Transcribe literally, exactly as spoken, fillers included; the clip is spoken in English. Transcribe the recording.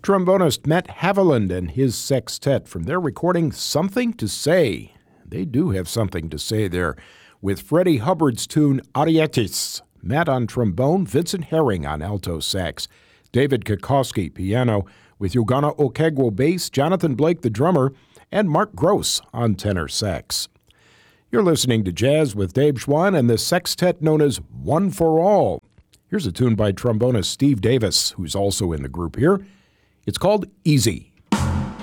trombonist Matt Haviland and his sextet from their recording Something to Say. They do have something to say there with Freddie Hubbard's tune Arietis. Matt on trombone, Vincent Herring on alto sax, David Kokoski piano, with Ugana Okegwo bass, Jonathan Blake the drummer, and Mark Gross on tenor sax. You're listening to Jazz with Dave Schwann and the sextet known as One for All. Here's a tune by trombonist Steve Davis, who's also in the group here. It's called Easy.